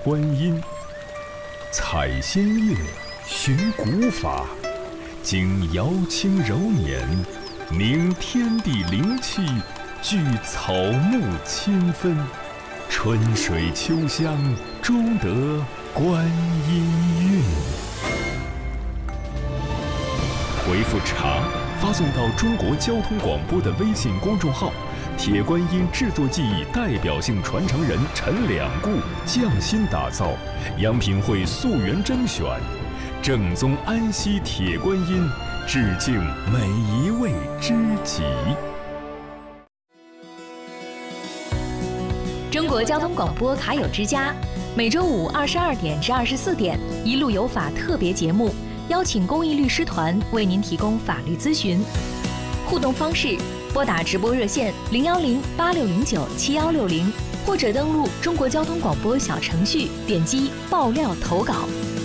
观音。采仙乐，寻古法，经瑶清柔捻，凝天地灵气，聚草木清芬，春水秋香，终得观音韵。回复茶，发送到中国交通广播的微信公众号，铁观音制作技艺代表性传承人陈两固匠心打造，央品会溯源甄选，正宗安溪铁观音，致敬每一位知己。 中国交通广播卡友之家，每周五22点至24点，一路有法特别节目，邀请公益律师团为您提供法律咨询。互动方式：拨打直播热线010-8609-7160，或者登录中国交通广播小程序，点击爆料投稿。